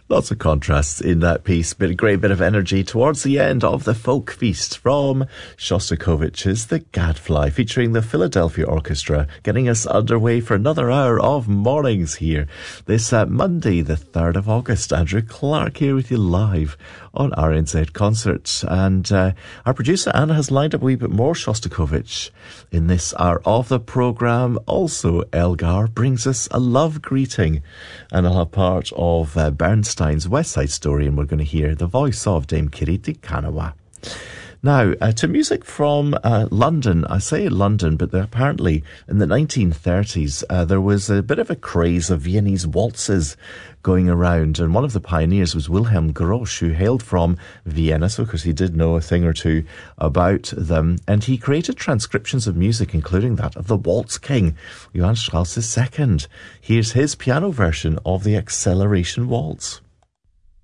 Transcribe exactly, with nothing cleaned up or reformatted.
Lots of contrasts in that piece, but a great bit of energy towards the end of the folk feast from Shostakovich's The Gadfly, featuring the Philadelphia Orchestra, getting us underway for another hour of mornings here. This uh, Monday, the third of August, Andrew Clark here with you live on R N Z Concerts. And uh, our producer Anna has lined up a wee bit more Shostakovich in this hour of the programme. Also, Elgar brings us a love greeting, and I'll have part of uh, Bernstein's West Side Story, and we're going to hear the voice of Dame Kiriti Kanawa. Now, uh, to music from uh, London. I say London, but apparently in the nineteen thirties, uh, there was a bit of a craze of Viennese waltzes going around, and one of the pioneers was Wilhelm Grosch, who hailed from Vienna, so of course he did know a thing or two about them, and he created transcriptions of music, including that of the Waltz King, Johann Strauss the Second. Here's his piano version of the Acceleration Waltz.